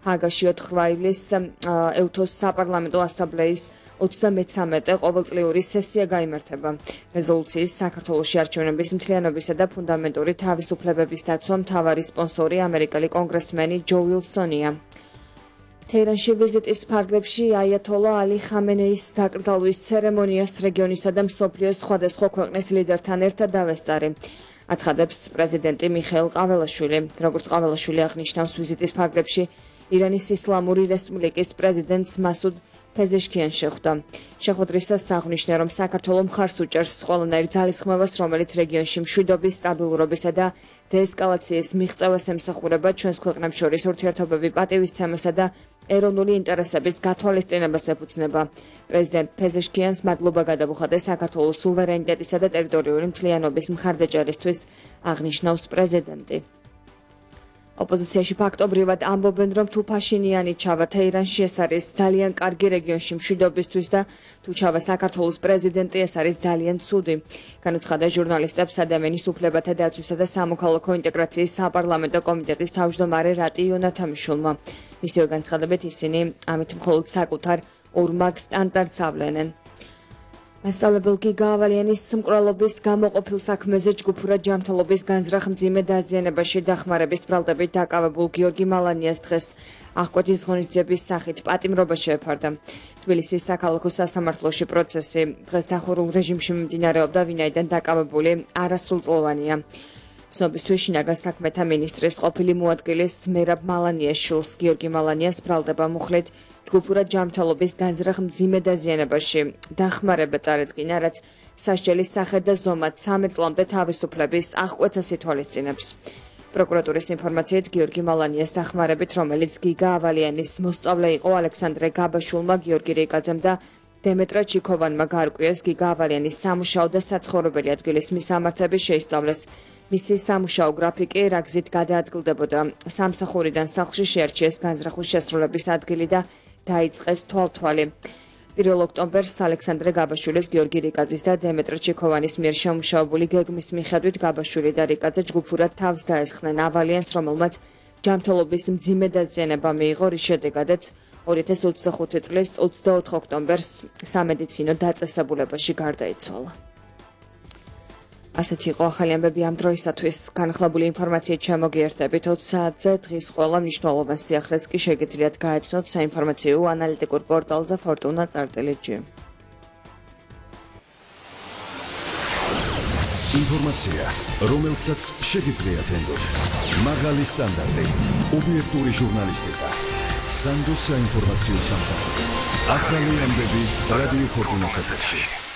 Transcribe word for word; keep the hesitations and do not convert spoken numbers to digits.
ჰაგაში ოთხ ივლის ევთოს საპარლამენტო ასამბლეის ოცდამეცამეტე ყოველწლიური სესია გაიმართება. რეზოლუციის საქართველოში არჩევნების მთლიანობისა და ფუნდამენტური თავისუფლებების დაცვა მთავარი სპონსორი ამერიკელი კონგრესმენი ჯო ვილსონია. თეირანში ვიზიტის ფარგლებში აიათოლა ალი ხამენეის დაკრძალვის ცერემონიას რეგიონისა და მსოფლიოს სხვადასხვა ქვეყნის ლიდერთან ერთად დავესწარი. აცხადებს პრეზიდენტი მიხეილ ყაველაშვილი. როგორც ყაველაშვილი აღნიშნავს, ვიზიტის ფარგლებში ირანის ისლამური რესპუბლიკის პრეზიდენტს მასუდ ფეზეშქიანს შეხვდა. შეხვედრისას აღნიშნა, რომ საქართველო მხარს უჭერს ყველანაირ ძალისხმევას, რომელიც რეგიონში მშვიდობის, სტაბილურობისა და დეესკალაციის მიღწევას ემსახურება ჩვენს ქვეყნებს შორის ურთიერთობები პატივისცემასა და ეროვნული ინტერესების გათვალისწინებას ეფუძნება. პრეზიდენტ ფეზეშქიანს მადლობა გადაუხადა საქართველოს სუვერენიტეტისა და ტერიტორიული მთლიანობის მხარდაჭერისთვის, აღნიშნავს პრეზიდენტი. ოპოზიციაში ფაქტობრივად ამბობენ, რომ თუ ფაშინიანი ჩავა თეირანში, ეს არის ძალიან კარგი რეგიონში მშვიდობისთვის და თუ ჩავა საქართველოს პრეზიდენტი, ეს არის ძალიან ცუდი. განუცხადა ჟურნალისტებს ადამიანის უფლებათა დაცვისა და სამოქალაქო ინტეგრაციის საპარლამენტო კომიტეტის თავმჯდომარე რატი იონათამიშვილმა. მისივე განცხადებით ისინი ამით მხოლოდ საკუთარ ორმაგ სტანდარტს ავლენენ. მასწავლებელ გიგა ავალიანის მკვლელობის გამოყოფილ საქმეზე ჯგუფურად ჯანმრთელობის განზრახ მძიმე დაზიანებაში დახმარების ბრალდებით დაკავებულ გიორგი მალანიას დღეს აღკვეთის ღონისძიების სახით პატიმრობა შეეფარდა. თბილისის საქალაქო სასამართლოში პროცესი დღეს დახურულ რეჟიმში მიმდინარეობდა, ვინაიდან დაკავებული არასრულწლოვანია. ცნობისთვის შინაგან საქმეთა მინისტრის ყოფილი მოადგილის მერაბ მალანიას შვილს გიორგი მალანიას ბრალდება მუხლით ჯგუფურად ჯანმრთელობის განზრახ მძიმე დაზიანებაში დახმარება წარედგინა, რაც სასჯელის სახე და ზომად ცამეტ წლამდე თავისუფლების აღკვეთას ითვალისწინებს. პროკურატურის ინფორმაციით გიორგი მალანიას დახმარებით, რომელიც გიგა ავალიანის მოსწავლე იყო, ალექსანდრე გაბაშულმა, გიორგი რიკაძემ და დემეტრა ჩიქოვანმა გარკვიეს გიგა ავალიანის სამუშაო და საცხოვრებელი ადგილის მისამართები შეისწავლეს. მისი სამუშაო გრაფიკი რა გზით გადაადგილდებოდა. სამსახურიდან სახლში შეარჩიეს განზრახვის შესრულების ადგილი და დაიწყეს თვალთვალი. პირველ ოქტომბერს ალექსანდრე გაბაშვილის, გიორგი რიკაძის და დემეტრა ჩიქოვანის მიერ შემუშავებული გეგმის მიხედვით გაბაშვილი და რიკაძე ჯგუფურად თავს დაესხნენ ავალიანს, რომელმაც ჯანმრთელობის მძიმე დაზიანება მიიღო, რის შედეგადაც ორი ათას ოცდახუთი წლის ოცდაოთხ ოქტომბერს სამედიცინო დაწესებულებაში გარდაიცვალა. ასეთი იყო ახალი ამბები ამ დროისათვის. განხლებული ინფორმაციით შემოგიერთებით ოცი საათზე. დღის ყველა მნიშვნელოვან სიახლეს კი შეგიძლიათ გაეცნოთ საინფორმაციო ანალიტიკურ პორტალზე ფორტუნა წერტილი ჯი. ინფორმაცია, რომელსაც შეგიძლიათ ენდოთ. მაღალი სტანდარტი, ობიექტური ჟურნალისტიკა. სანდოს საინფორმაციო სამსახური. ახალი ამბები რადიო ფორტუნას ეთერში.